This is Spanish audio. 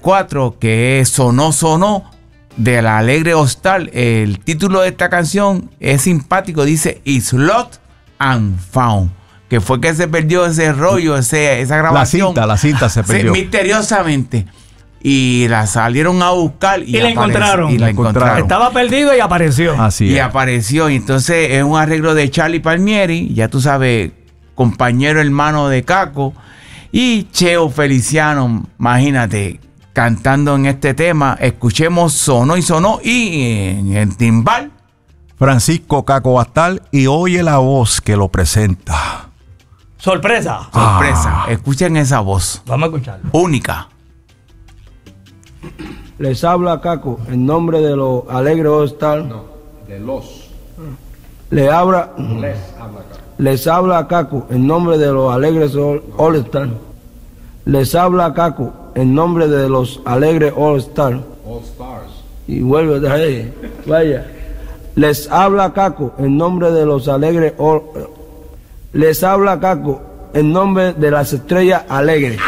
94, que es Sonó, Sonó, de la Alegre All-Star. El título de esta canción es simpático, dice It's Lost and Found, que fue que se perdió ese rollo, esa grabación. La cinta se perdió. Sí, misteriosamente. Y la salieron a buscar y la encontraron. Y la encontraron. Estaba perdido y apareció. Así y es. apareció. Y entonces es un arreglo de Charlie Palmieri, ya tú sabes, compañero hermano de Caco, y Cheo Feliciano, imagínate, cantando en este tema. Escuchemos Sonó y Sonó, y en el timbal Francisco Caco Bastal, y oye la voz que lo presenta. Sorpresa. sorpresa. Escuchen esa voz Vamos a escucharlo. única. Les habla Caco en nombre de los Alegres All-Star. No, de los. Les habla Caco en nombre de los Alegres All-Star. Les habla Caco en nombre de los Alegres All-Star. All Stars. Y vuelve ahí, vaya. Les habla Caco en nombre de los Alegres Les habla Caco en nombre de las Estrellas Alegres.